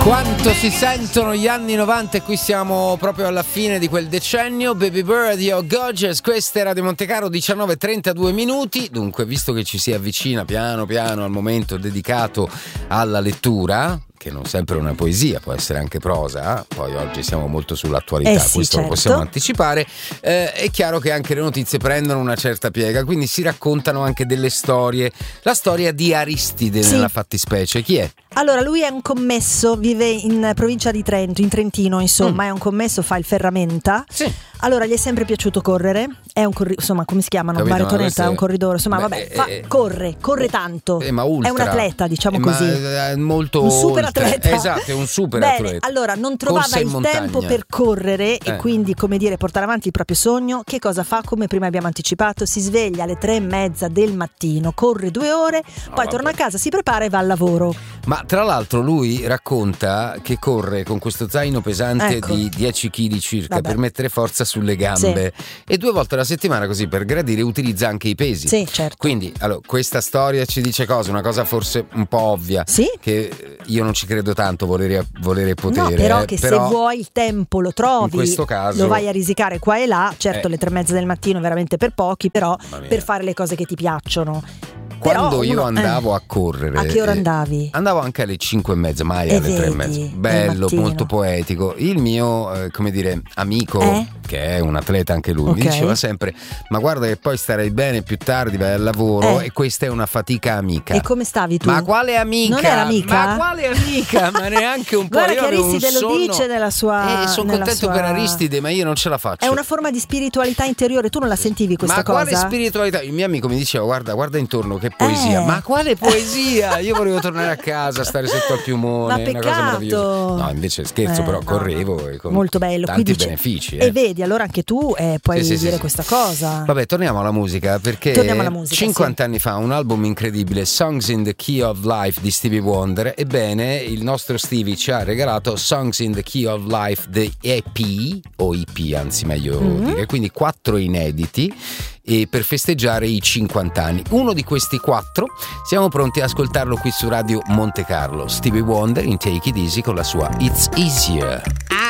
Quanto si sentono gli anni 90 e qui siamo proprio alla fine di quel decennio. Baby Bird, Yo Gorgeous, questa era di Montecarlo, 19:32 minuti. Dunque, visto che ci si avvicina piano piano al momento dedicato alla lettura, che non sempre è una poesia, può essere anche prosa, poi oggi siamo molto sull'attualità, sì, questo certo. Lo possiamo anticipare, è chiaro che anche le notizie prendono una certa piega, quindi si raccontano anche delle storie. La storia di Aristide, sì, nella fattispecie, chi è? Allora, lui è un commesso, vive in provincia di Trento, in Trentino, insomma, è un commesso, fa il ferramenta. Sì. Allora, gli è sempre piaciuto correre, è un insomma, come si chiamano? Capito, Baratoneta, è un corridore, insomma, corre tanto. Ma ultra. È un atleta, diciamo così. È molto un super atleta. Esatto, è un super Bene, atleta. allora non trovava il tempo per correre e quindi, come dire, portare avanti il proprio sogno. Che cosa fa? Come prima abbiamo anticipato, si sveglia alle 3:30 del mattino, corre 2 ore, poi torna a casa, si prepara e va al lavoro. Ma tra l'altro lui racconta che corre con questo zaino pesante di 10 kg circa per mettere forza sulle gambe, e 2 volte alla settimana, così per gradire, utilizza anche i pesi. Sì, certo. Quindi allora, questa storia ci dice cosa? Una cosa forse un po' ovvia, che io non ci credo tanto, volere e potere. No, però che se vuoi il tempo lo trovi, in questo caso lo vai a risicare qua e là. Certo, le 3:30 del mattino veramente per pochi, però per fare le cose che ti piacciono. Quando io andavo a correre, a che ora andavi? Andavo anche alle 5:30, mai alle 3:30. Bello, molto poetico. Il mio, come dire, amico, che è un atleta anche lui, mi diceva sempre: ma guarda che poi starai bene più tardi, vai al lavoro, e questa è una fatica amica. E come stavi tu? Ma quale amica? Non era amica? Ma quale amica? Ma neanche un po'. Guarda che Aristide lo dice nella sua. Sono contento per Aristide, ma io non ce la faccio. È una forma di spiritualità interiore, tu non la sentivi questa cosa? Ma quale spiritualità? Il mio amico mi diceva: guarda intorno, che poesia. Ma quale poesia? Io volevo tornare a casa, stare sotto al piumone. Ma peccato. Una cosa meravigliosa. No, invece scherzo, però correvo e con molto bello, tanti quindi benefici. E vedi, allora anche tu puoi dire questa cosa. Vabbè, torniamo alla musica, perché 50 anni fa un album incredibile, Songs in the Key of Life di Stevie Wonder. Ebbene, il nostro Stevie ci ha regalato Songs in the Key of Life, the EP, o EP anzi meglio dire, quindi 4 inediti, e per festeggiare i 50 anni. Uno di questi 4 siamo pronti a ascoltarlo qui su Radio Montecarlo. Stevie Wonder in Take It Easy con la sua It's Easier.